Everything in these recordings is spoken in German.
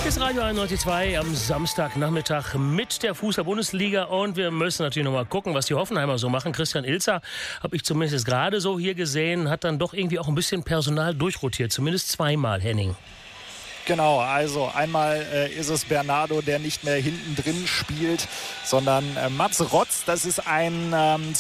ist Radio 91.2 am Samstagnachmittag mit der Fußball-Bundesliga und wir müssen natürlich noch mal gucken, was die Hoffenheimer so machen. Christian Ilzer, habe ich zumindest gerade so hier gesehen, hat dann doch irgendwie auch ein bisschen Personal durchrotiert, zumindest zweimal, Henning. Genau, also einmal ist es Bernardo, der nicht mehr hinten drin spielt, sondern Mats Rotz, das ist ein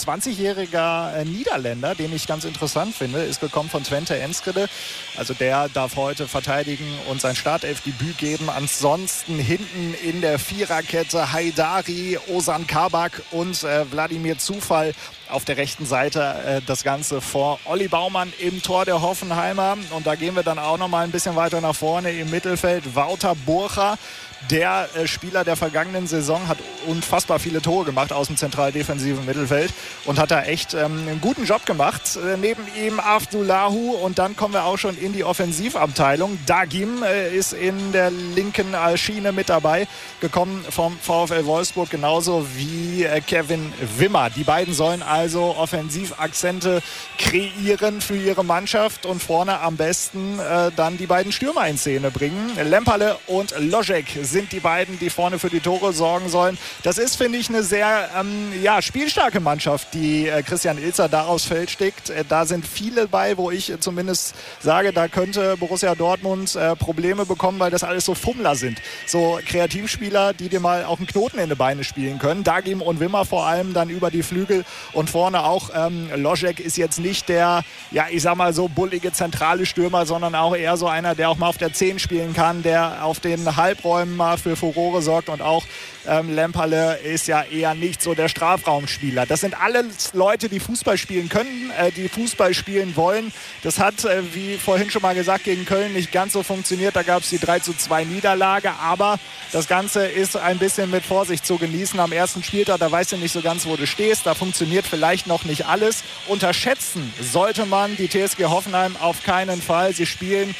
20-jähriger Niederländer, den ich ganz interessant finde, ist gekommen von Twente Enschede. Also der darf heute verteidigen und sein Startelfdebüt geben. Ansonsten hinten in der Viererkette Haidari, Ozan Kabak und Wladimir Zufall. Auf der rechten Seite das Ganze vor Olli Baumann im Tor der Hoffenheimer. Und da gehen wir dann auch noch mal ein bisschen weiter nach vorne im Mittelfeld. Wouter Burcha, der Spieler der vergangenen Saison, hat unfassbar viele Tore gemacht aus dem zentral-defensiven Mittelfeld und hat da echt einen guten Job gemacht. Neben ihm Avdulahu und dann kommen wir auch schon in die Offensivabteilung. Dagim ist in der linken Schiene mit dabei, gekommen vom VfL Wolfsburg, genauso wie Kevin Wimmer. Die beiden sollen also Offensivakzente kreieren für ihre Mannschaft und vorne am besten dann die beiden Stürmer in Szene bringen. Lemperle und Ložek sind die beiden, die vorne für die Tore sorgen sollen. Das ist, finde ich, eine sehr spielstarke Mannschaft, die Christian Ilzer da aufs Feld steckt. Da sind viele bei, wo ich zumindest sage, da könnte Borussia Dortmund Probleme bekommen, weil das alles so Fummler sind. So Kreativspieler, die dir mal auch einen Knoten in die Beine spielen können. Dagim und Wimmer vor allem dann über die Flügel und vorne auch Ložek ist jetzt nicht der, ich sag mal so bullige zentrale Stürmer, sondern auch eher so einer, der auch mal auf der 10 spielen kann, der auf den Halbräumen mal für Furore sorgt und auch Lemperle ist ja eher nicht so der Strafraumspieler. Das sind alles Leute, die Fußball spielen können, die Fußball spielen wollen. Das hat, wie vorhin schon mal gesagt, gegen Köln nicht ganz so funktioniert. Da gab es die 3:2 Niederlage, aber das Ganze ist ein bisschen mit Vorsicht zu genießen. Am ersten Spieltag, da weißt du nicht so ganz, wo du stehst. Da funktioniert vielleicht noch nicht alles. Unterschätzen sollte man die TSG Hoffenheim auf keinen Fall. Sie spielen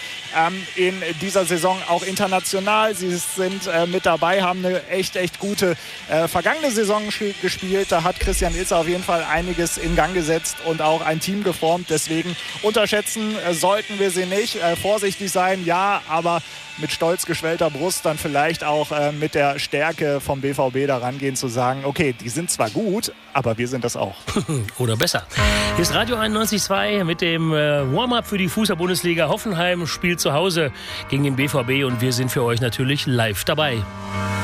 in dieser Saison auch international. Sie sind mit dabei, haben eine echt gute vergangene Saison gespielt. Da hat Christian Ilzer auf jeden Fall einiges in Gang gesetzt und auch ein Team geformt. Deswegen unterschätzen sollten wir sie nicht. Vorsichtig sein, ja, aber mit stolz geschwellter Brust dann vielleicht auch mit der Stärke vom BVB da rangehen, zu sagen, okay, die sind zwar gut, aber wir sind das auch. Oder besser. Hier ist Radio 91.2 mit dem Warm-up für die Fußball-Bundesliga. Hoffenheim spielt zu Hause gegen den BVB und wir sind für euch natürlich live dabei.